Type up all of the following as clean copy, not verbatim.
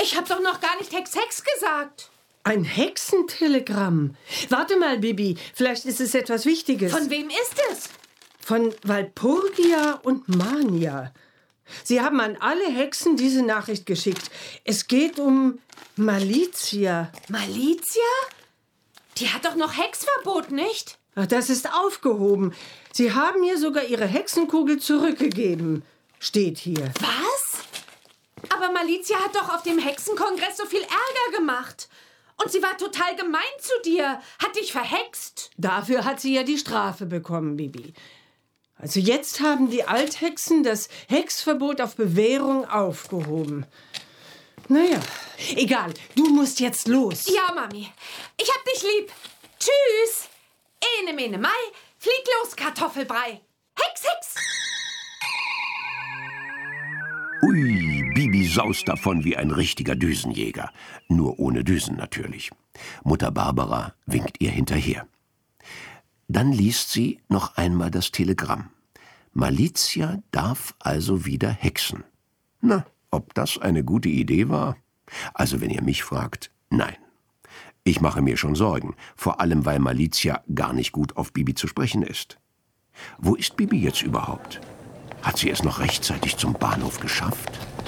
Ich habe doch noch gar nicht Hex, Hex gesagt. Ein Hexentelegramm. Warte mal, Bibi, vielleicht ist es etwas Wichtiges. Von wem ist es? Von Walpurgia und Mania. Sie haben an alle Hexen diese Nachricht geschickt. Es geht um Malizia. Malizia? Die hat doch noch Hexverbot, nicht? Ach, das ist aufgehoben. Sie haben ihr sogar ihre Hexenkugel zurückgegeben. Steht hier. Was? Aber Malizia hat doch auf dem Hexenkongress so viel Ärger gemacht. Und sie war total gemein zu dir. Hat dich verhext. Dafür hat sie ja die Strafe bekommen, Bibi. Also jetzt haben die Althexen das Hexverbot auf Bewährung aufgehoben. Naja, egal. Du musst jetzt los. Ja, Mami. Ich hab dich lieb. Tschüss. Ene, mene, mai. Flieg los, Kartoffelbrei. Hex, Hex. Ui, Bibi saust davon wie ein richtiger Düsenjäger. Nur ohne Düsen natürlich. Mutter Barbara winkt ihr hinterher. Dann liest sie noch einmal das Telegramm. Malizia darf also wieder hexen. Na, ob das eine gute Idee war? Also wenn ihr mich fragt, nein. Ich mache mir schon Sorgen, vor allem weil Malizia gar nicht gut auf Bibi zu sprechen ist. Wo ist Bibi jetzt überhaupt? Hat sie es noch rechtzeitig zum Bahnhof geschafft?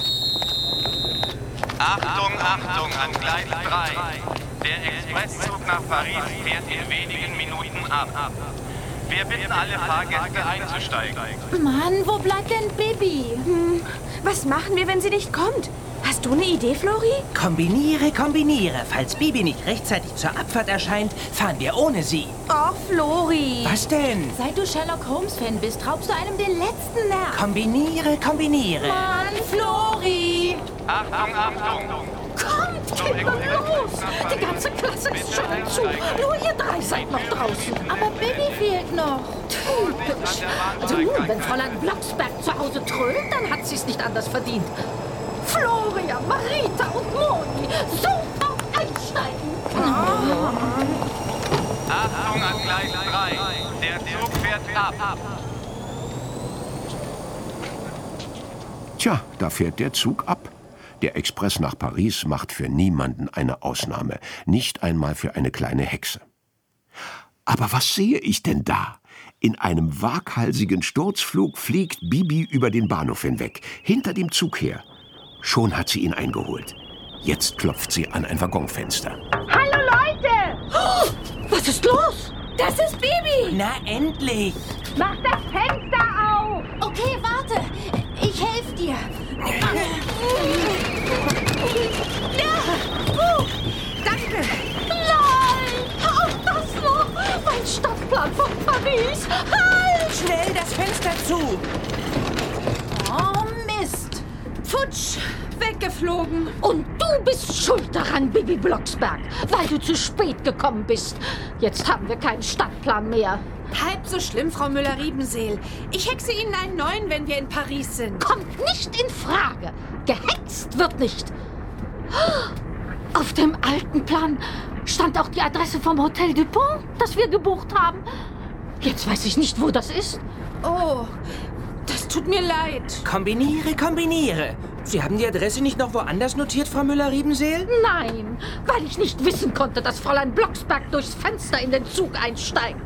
Achtung, Achtung, an Gleis 3. Der Expresszug nach Paris fährt in wenigen Minuten ab. Wir bitten alle Fahrgäste einzusteigen. Mann, wo bleibt denn Bibi? Was machen wir, wenn sie nicht kommt? Hast du eine Idee, Flori? Kombiniere, kombiniere. Falls Bibi nicht rechtzeitig zur Abfahrt erscheint, fahren wir ohne sie. Oh, Flori. Was denn? Seit du Sherlock Holmes-Fan bist, raubst du einem den letzten Nerv. Kombiniere, kombiniere. Mann, Flori! Achtung, Achtung. Kommt, Kinder, los! Die ganze Klasse ist schon zu. Nur ihr drei seid noch draußen. Aber Bibi fehlt noch. Typisch. Also nun, wenn Fräulein Blocksberg zu Hause trölt, dann hat sie es nicht anders verdient. Florian, Marita und Moni, sofort einsteigen! Achtung, an Gleis 3. Der Zug fährt ab. Tja, da fährt der Zug ab. Der Express nach Paris macht für niemanden eine Ausnahme, nicht einmal für eine kleine Hexe. Aber was sehe ich denn da? In einem waghalsigen Sturzflug fliegt Bibi über den Bahnhof hinweg, hinter dem Zug her. Schon hat sie ihn eingeholt. Jetzt klopft sie an ein Waggonfenster. Hallo Leute! Oh, was ist los? Das ist Bibi! Na, endlich. Mach das Fenster auf! Okay, warte. Ich helfe dir. Danke. Nein! Auch das noch! Mein Stadtplan von Paris! Halt! Schnell das Fenster zu. Oh, Mist! Futsch. Weggeflogen. Und du bist schuld daran, Bibi Blocksberg, weil du zu spät gekommen bist. Jetzt haben wir keinen Stadtplan mehr. Halb so schlimm, Frau Müller-Riebenseel. Ich hexe Ihnen einen neuen, wenn wir in Paris sind. Kommt nicht in Frage. Gehext wird nicht. Auf dem alten Plan stand auch die Adresse vom Hotel Dupont, das wir gebucht haben. Jetzt weiß ich nicht, wo das ist. Oh, das tut mir leid. Kombiniere, kombiniere. Sie haben die Adresse nicht noch woanders notiert, Frau Müller-Riebenseel? Nein, weil ich nicht wissen konnte, dass Fräulein Blocksberg durchs Fenster in den Zug einsteigt.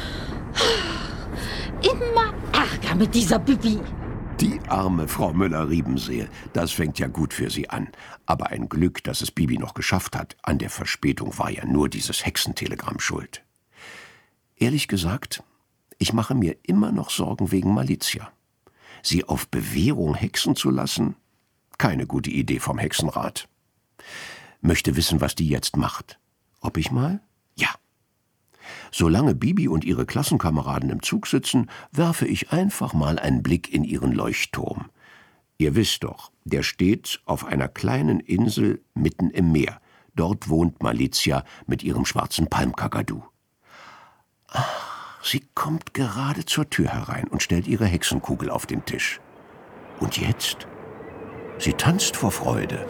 Immer Ärger mit dieser Bibi. Die arme Frau Müller-Riebenseel, das fängt ja gut für sie an. Aber ein Glück, dass es Bibi noch geschafft hat. An der Verspätung war ja nur dieses Hexentelegramm schuld. Ehrlich gesagt, ich mache mir immer noch Sorgen wegen Malizia. Sie auf Bewährung hexen zu lassen? Keine gute Idee vom Hexenrat. Möchte wissen, was die jetzt macht. Ob ich mal? Ja. Solange Bibi und ihre Klassenkameraden im Zug sitzen, werfe ich einfach mal einen Blick in ihren Leuchtturm. Ihr wisst doch, der steht auf einer kleinen Insel mitten im Meer. Dort wohnt Malizia mit ihrem schwarzen Palmkakadu. Ach, sie kommt gerade zur Tür herein und stellt ihre Hexenkugel auf den Tisch. Und jetzt? Sie tanzt vor Freude.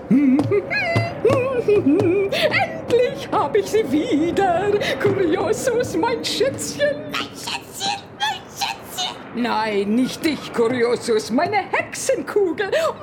Endlich habe ich sie wieder. Kuriosus, mein Schätzchen. Mein Schätzchen, mein Schätzchen. Nein, nicht dich, Kuriosus, meine Hexenkugel.